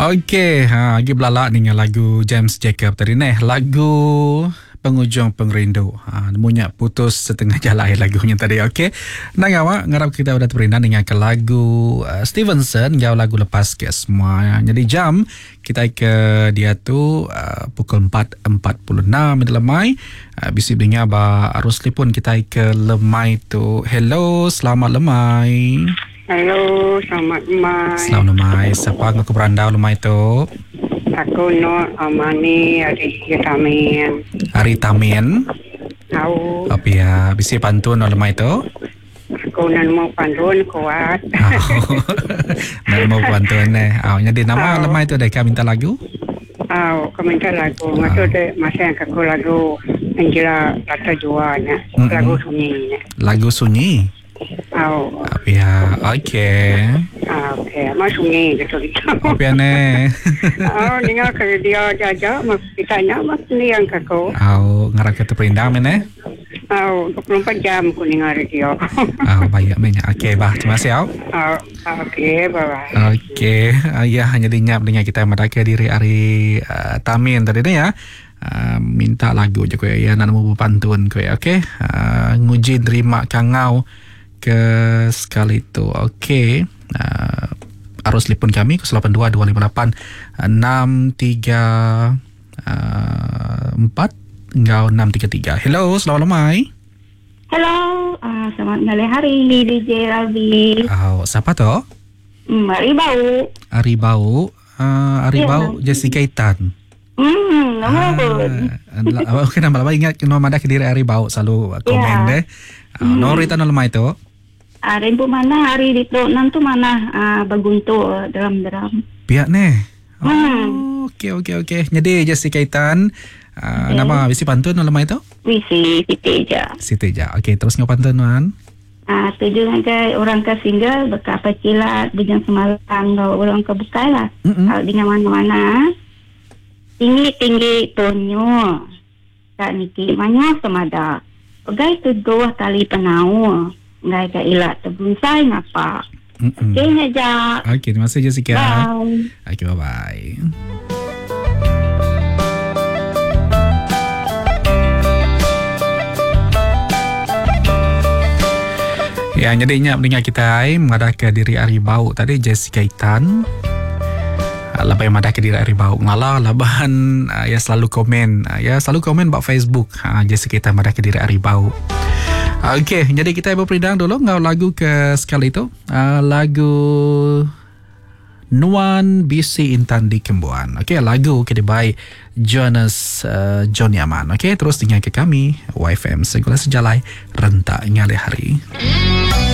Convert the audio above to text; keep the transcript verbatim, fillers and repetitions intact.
Okey, ha lagi belalak dengan lagu James Jacob tadi ni. Lagu Pengujung Pengerindu. Ha nemunya putus setengah jalan lagunya tadi. Okey. Nang awak ngarap kita dah terperindah dengan ke lagu uh, Stevenson gau lagu lepas ke semua. Jadi jam kita ke dia tu uh, pukul empat empat puluh enam dalam mai. Uh, bisi dengar ba arus telefon kita ke lemai tu. Hello, selamat lemai. Halo, selamat lemai. Selamat lemai. Siapa ngaku berandau lemai tu? Aku Nur Amani Ari Tamin. Ari Tamin. Tahu. Apa ya, bisi pantun lemai tu? Aku nan mau pantun kuat. Oh. Nan mau pantun eh. Oh, jadi nama oh. lemai tu dah kau minta lagu? Oh, kau minta lagu. Maksud dia masa yang aku lagu Angela Lata Juanya. Mm-hmm. Lagu sunyi. Lagu sunyi? Oh. Apa ya? Okey. Ah, okey. Mas sunyi gitu. Apa ya ne? Oh, dengar ke dia jaja mak ditanya mak ni yang aku. Oh, ngarap kita perindah men eh? Oh, dua puluh empat jam aku dengar dia. Oh, baik men. Okey, bah. Terima kasih. Oh, okey, bye-bye. Okey. Ayah hanya dinyap dengan kita madaka diri Ari uh, Tamin tadi ni ya. Uh, minta lagu je kowe ya nak mau pantun kowe okey. Uh, nguji terima kangau ke sekali tu. Okey. Uh, arus telefon kami kosong lapan dua dua lima lapan enam tiga empat hingga enam tiga tiga. Hello, selamat lemai. Hello, uh, selamat malam hari D J Rabi. Oh, siapa tu? Hmm, Ari Bau. Ari Bau. Uh, Ari yeah. Bau Jessica Itan. Hmm, nama pun. Ah, okey, nama lama ingat nama ada ke diri Ari Bau selalu komen yeah. deh. Uh, hmm. Nor itu nama lemai tu? Ah, rempu mana hari di tu nantu mana ah baguntu dalam-dalam. Pihak ni. Oh, hmm. okey okey okey. Jadi Jessica Itan uh, okay. Nama bisi pantun nama lemai tu? Bisi Siti Teja. Siti Teja. Okey, terus ngau pantunan. Ah, tujuh ngagai orang ke single berkapa cilat bejang semalam kalau orang ke bukalah. Mm-hmm. Kalau dengan mana-mana tinggi-tinggi tonyo. Kak Niki manyo semada. Pegai tu dua tali penau. Ngai ka ilat terbungsai ngapa. Mm-mm. Okey aja. Okey, terima kasih Jessica. Bye. Okey, bye-bye. Ya, jadi ingat mendengar kita ai mengadah ke diri Ari Bau tadi Jessica Itan. Lebih madah ke diri Ari Bau ngalah laban uh, ya selalu komen uh, ya selalu komen buat Facebook uh, Jessica Itan madah ke diri Ari Bau. Okey, jadi kita berperindah dulu ngau lagu ke sekali itu. Uh, lagu Nuan B C Intan di Kembuan. Okey, lagu ke by Jonas uh, John Yaman. Okey, terus dengar ke kami Y F M Segala Sejalai rentak ngalih hari.